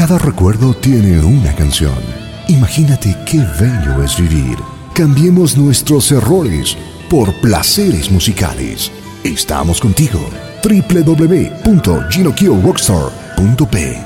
Cada recuerdo tiene una canción. Imagínate qué bello es vivir. Cambiemos nuestros errores por placeres musicales. Estamos contigo. www.ginokyorockstar.p